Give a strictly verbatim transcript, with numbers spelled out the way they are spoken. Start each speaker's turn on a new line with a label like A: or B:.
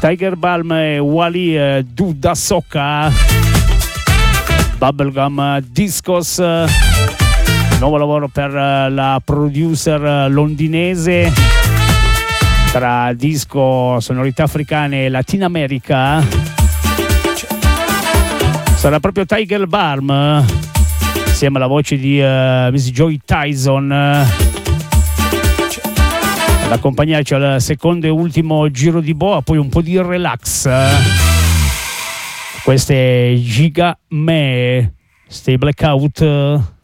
A: Tiger Balm e Wally eh, Duda Soca, Bubblegum Discos, nuovo lavoro per la producer londinese tra disco, sonorità africane e Latin America. Sarà proprio Tiger Balm insieme alla voce di uh, Miss Joy Tyson ad accompagnarci al secondo e ultimo giro di boa, poi un po' di relax. Queste Giga Me, Stay Blackout.